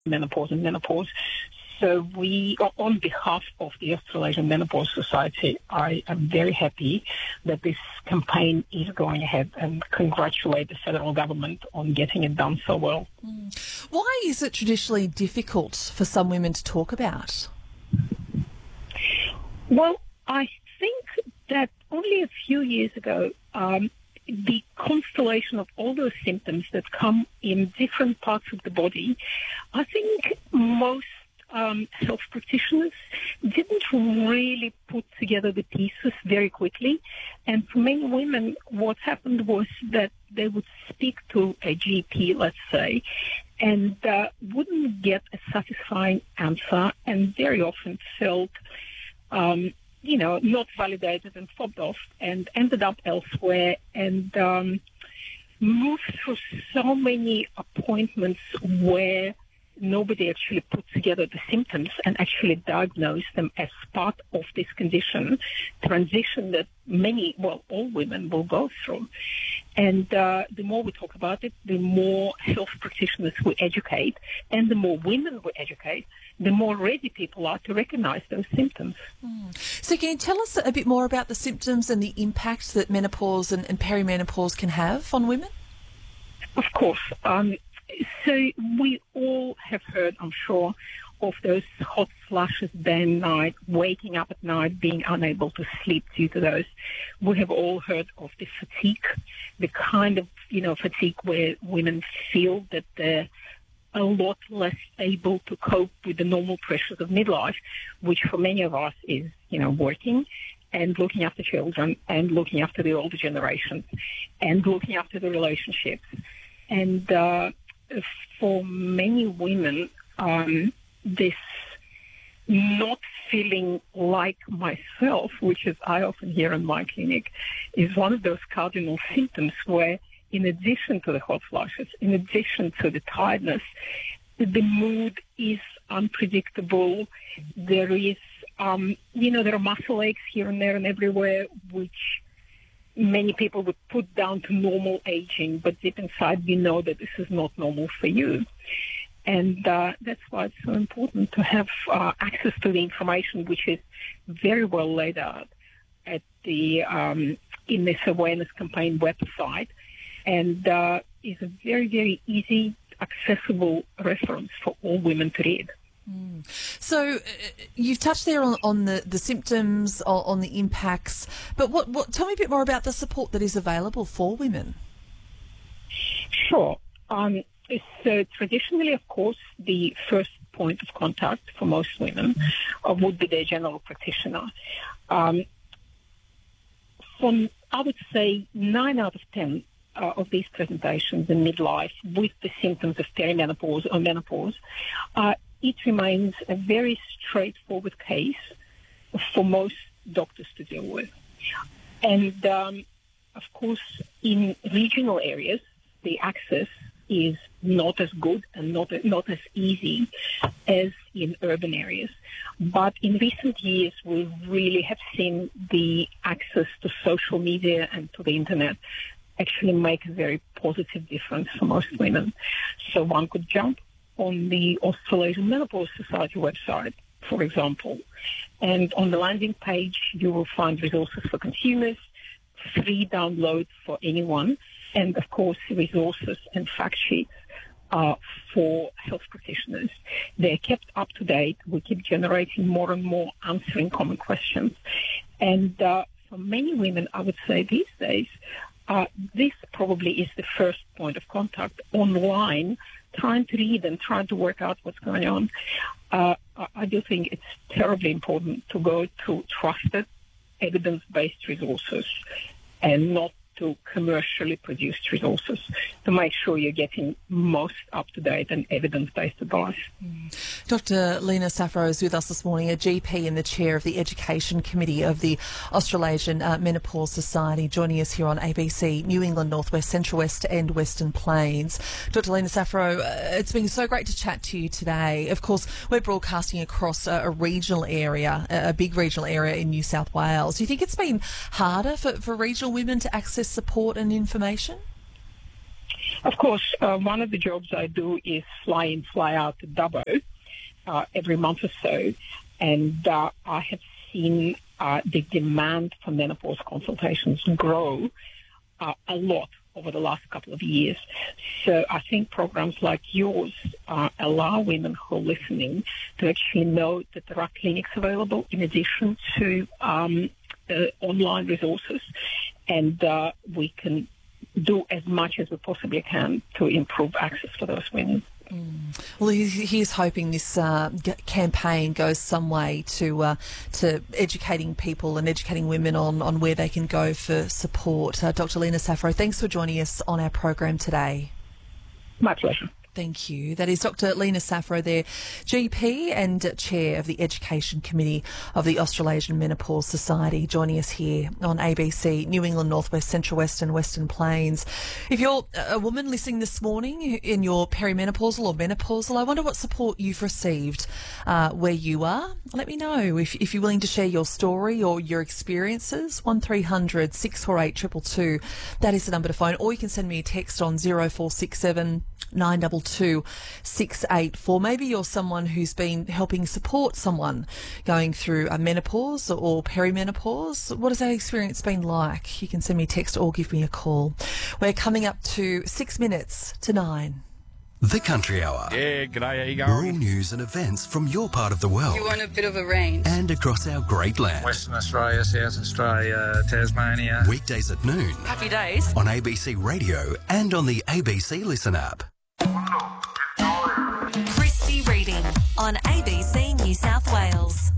menopause and menopause. So we, on behalf of the Australasian Menopause Society, I am very happy that this campaign is going ahead and congratulate the federal government on getting it done so well. Why is it traditionally difficult for some women to talk about? Well, I think that only a few years ago, the constellation of all those symptoms that come in different parts of the body, I think most health practitioners didn't really put together the pieces very quickly. And for many women, what happened was that they would speak to a GP, let's say, and wouldn't get a satisfying answer, and very often felt not validated and fobbed off, and ended up elsewhere and moved through so many appointments where nobody actually put together the symptoms and actually diagnosed them as part of this condition, transition that all women will go through. And the more we talk about it, the more health practitioners we educate, and the more women we educate, the more ready people are to recognize those symptoms. So can you tell us a bit more about the symptoms and the impact that menopause and perimenopause can have on women? Of course. So we all have heard, I'm sure, of those hot flashes day and night, waking up at night, being unable to sleep due to those. We have all heard of the fatigue, the kind of, fatigue where women feel that they're a lot less able to cope with the normal pressures of midlife, which for many of us is, working and looking after children and looking after the older generations and looking after the relationships. And for many women, this not feeling like myself, which is I often hear in my clinic, is one of those cardinal symptoms where, in addition to the hot flashes, in addition to the tiredness, the mood is unpredictable. There is, there are muscle aches here and there and everywhere, which many people would put down to normal aging, but deep inside we know that this is not normal for you. And that's why it's so important to have access to the information, which is very well laid out at the in this awareness campaign website, and is a very, very easy, accessible reference for all women to read. So you've touched there on the symptoms, on the impacts, but what? Tell me a bit more about the support that is available for women. Sure. So traditionally, of course, the first point of contact for most women would be their general practitioner. I would say 9 out of 10 of these presentations in midlife with the symptoms of perimenopause or menopause, it remains a very straightforward case for most doctors to deal with. And, of course, in regional areas, the access is not as good and not as easy as in urban areas. But in recent years, we really have seen the access to social media and to the internet actually make a very positive difference for most women. So one could jump on the Australasian Menopause Society website, for example, and on the landing page you will find resources for consumers, free download for anyone, and of course resources and fact sheets for health practitioners. They're kept up to date. We keep generating more and more answering common questions. And for many women, I would say these days, this probably is the first point of contact online, trying to read and trying to work out what's going on. I do think it's terribly important to go to trusted, evidence-based resources and not to commercially produced resources to make sure you're getting most up-to-date and evidence-based advice. Dr. Lena Safro is with us this morning, a GP and the chair of the Education Committee of the Australasian Menopause Society, joining us here on ABC, New England, North West, Central West and Western Plains. Dr. Lena Safro, it's been so great to chat to you today. Of course, we're broadcasting across a regional area, a big regional area in New South Wales. Do you think it's been harder for regional women to access support and information? Of course, one of the jobs I do is fly in, fly out to Dubbo every month or so, and I have seen the demand for menopause consultations grow a lot over the last couple of years. So I think programs like yours allow women who are listening to actually know that there are clinics available in addition to online resources, and we can do as much as we possibly can to improve access for those women. Well, he's hoping this campaign goes some way to educating people and educating women on where they can go for support. Dr. Lena Saffro, thanks for joining us on our program today. My pleasure. Thank you. That is Dr. Lena Saffro there, GP and Chair of the Education Committee of the Australasian Menopause Society, joining us here on ABC, New England, North West, Central West and Western Plains. If you're a woman listening this morning in your perimenopausal or menopausal, I wonder what support you've received where you are. Let me know if you're willing to share your story or your experiences. 1300 648 222. That is the number to phone, or you can send me a text on 0467 922 684. Maybe you're someone who's been helping support someone going through a menopause or perimenopause. What has that experience been like? You can send me a text or give me a call. We're coming up to 6 minutes to 9. The Country Hour. Yeah, g'day, how you going? Rural news and events from your part of the world. You want a bit of a range. And across our great land. Western Australia, South Australia, Tasmania. Weekdays at noon. Happy days. On ABC Radio and on the ABC Listen app. Christy Reading on ABC New South Wales.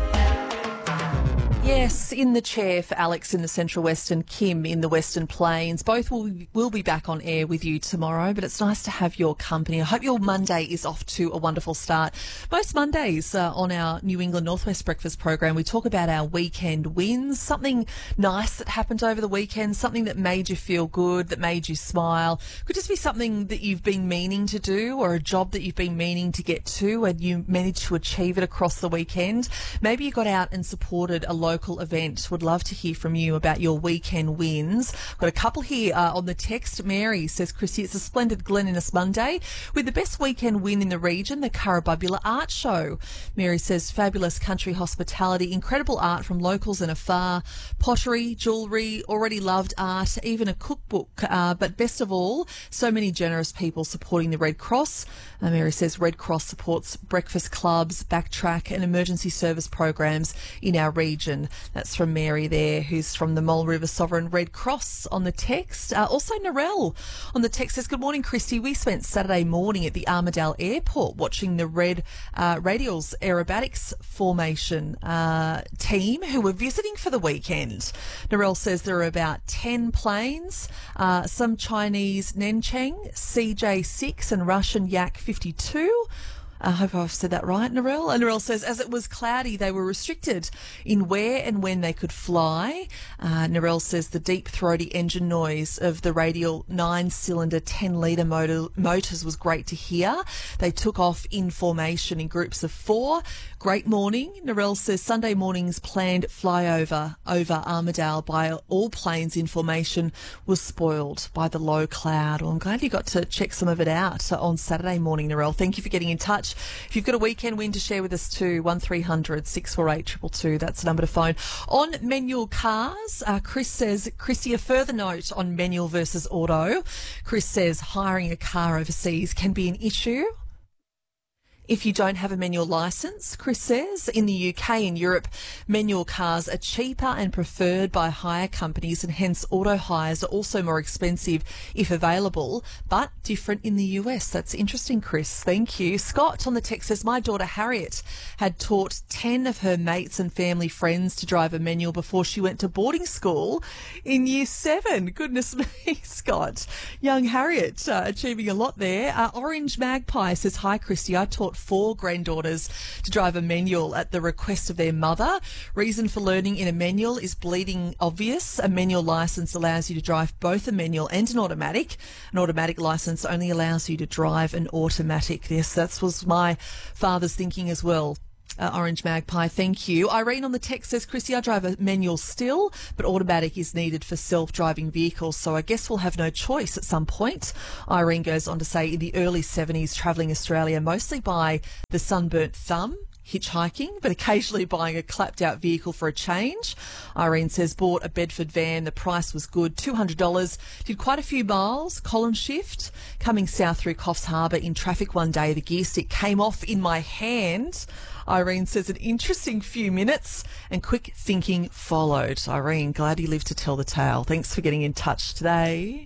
Yes, in the chair for Alex in the Central West and Kim in the Western Plains. Both will be back on air with you tomorrow, but it's nice to have your company. I hope your Monday is off to a wonderful start. Most Mondays on our New England Northwest Breakfast program, we talk about our weekend wins, something nice that happened over the weekend, something that made you feel good, that made you smile. Could just be something that you've been meaning to do or a job that you've been meaning to get to and you managed to achieve it across the weekend. Maybe you got out and supported a local event. Would love to hear from you about your weekend wins. Got a couple here on the text. Mary says, Chrissy, it's a splendid Glen Innes Monday with the best weekend win in the region, the Currabubula Art Show. Mary says, fabulous country hospitality, incredible art from locals and afar, pottery, jewellery, already loved art, even a cookbook. But best of all, so many generous people supporting the Red Cross. Mary says Red Cross supports breakfast clubs, backtrack and emergency service programs in our region. That's from Mary there, who's from the Mole River Sovereign Red Cross on the text. Also, Narelle on the text says, good morning, Christy. We spent Saturday morning at the Armidale Airport watching the Red Radials Aerobatics Formation team who were visiting for the weekend. Narelle says there are about 10 planes, some Chinese Nencheng CJ6 and Russian Yak 52. I hope I've said that right, Narelle. And Narelle says, as it was cloudy, they were restricted in where and when they could fly. Narelle says the deep throaty engine noise of the radial 9-cylinder 10-litre motors was great to hear. They took off in formation in groups of 4. Great morning. Narelle says Sunday morning's planned flyover over Armidale by all planes in formation was spoiled by the low cloud. Well, I'm glad you got to check some of it out on Saturday morning, Narelle. Thank you for getting in touch. If you've got a weekend win to share with us too, 1300 648 222, that's the number to phone. On manual cars, Chris says, Christy, a further note on manual versus auto. Chris says hiring a car overseas can be an issue if you don't have a manual licence. Chris says in the UK and Europe, manual cars are cheaper and preferred by hire companies, and hence auto hires are also more expensive if available, but different in the US. That's interesting, Chris. Thank you. Scott on the text says, my daughter Harriet had taught 10 of her mates and family friends to drive a manual before she went to boarding school in year 7. Goodness me, Scott. Young Harriet achieving a lot there. Orange Magpie says, hi, Christy. I taught 4 granddaughters to drive a manual at the request of their mother. Reason for learning in a manual is bleeding obvious. A manual licence allows you to drive both a manual and an automatic. An automatic licence only allows you to drive an automatic. Yes, that was my father's thinking as well. Orange Magpie, thank you. Irene on the text says, Chrissy, I drive a manual still, but automatic is needed for self-driving vehicles, so I guess we'll have no choice at some point. Irene goes on to say, in the early 70s, travelling Australia mostly by the sunburnt thumb, hitchhiking, but occasionally buying a clapped-out vehicle for a change. Irene says, bought a Bedford van. The price was good, $200. Did quite a few miles, column shift. Coming south through Coffs Harbour in traffic one day, the gear stick came off in my hand. Irene says, an interesting few minutes and quick thinking followed. Irene, glad you lived to tell the tale. Thanks for getting in touch today.